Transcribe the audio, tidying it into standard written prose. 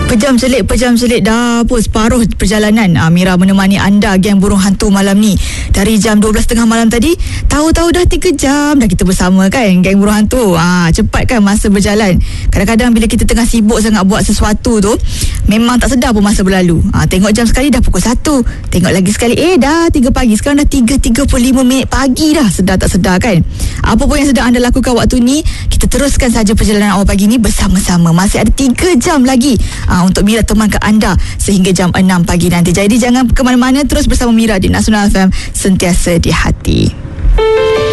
Pejam selit dah pun separuh perjalanan. Mira menemani anda geng burung hantu malam ni. Dari jam 12.30 malam tadi, tahu-tahu dah 3 jam dah kita bersama kan geng burung hantu. Cepat kan masa berjalan. Kadang-kadang bila kita tengah sibuk sangat buat sesuatu tu, memang tak sedar pun masa berlalu. Tengok jam sekali dah pukul 1. Tengok lagi sekali dah 3 pagi. Sekarang dah 3.35 minit pagi dah. Sedar tak sedar kan? Apa pun yang sedang anda lakukan waktu ni, kita teruskan saja perjalanan awal pagi ni bersama-sama. Masih ada 3 jam lagi untuk Mira temankan anda sehingga jam 6 pagi nanti. Jadi jangan ke mana-mana, terus bersama Mira di Nasional FM, sentiasa di hati.